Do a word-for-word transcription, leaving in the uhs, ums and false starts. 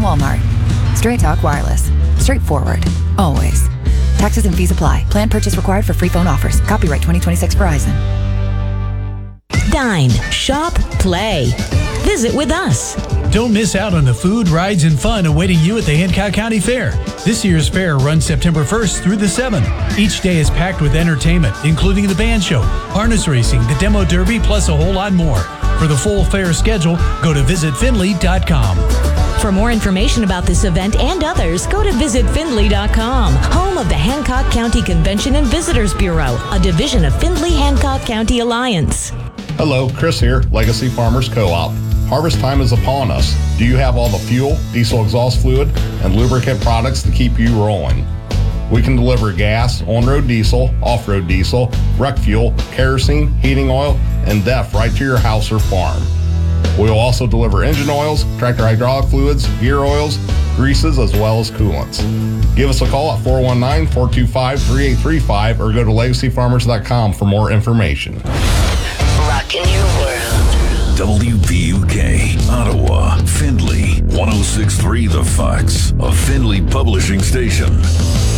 Walmart. Straight Talk Wireless. Straightforward. Always. Taxes and fees apply. Plan purchase required for free phone offers. Copyright twenty twenty-six Verizon. Dine, shop, play. Visit with us. Don't miss out on the food, rides, and fun awaiting you at the Hancock County Fair. This year's fair runs September first through the seventh. Each day is packed with entertainment, including the band show, harness racing, the demo derby, plus a whole lot more. For the full fair schedule, go to visit finley dot com. For more information about this event and others, go to visit finley dot com, home of the Hancock County Convention and Visitors Bureau, a division of Findlay Hancock County Alliance. Hello, Chris here, Legacy Farmers Co-op. Harvest time is upon us. Do you have all the fuel, diesel exhaust fluid, and lubricant products to keep you rolling? We can deliver gas, on-road diesel, off-road diesel, rec fuel, kerosene, heating oil, and D E F right to your house or farm. We will also deliver engine oils, tractor hydraulic fluids, gear oils, greases, as well as coolants. Give us a call at four one nine, four two five, three eight three five or go to legacy farmers dot com for more information. Rocking your world. W P U K, Ottawa, Findlay, one oh six point three The Fox, a Findlay publishing station.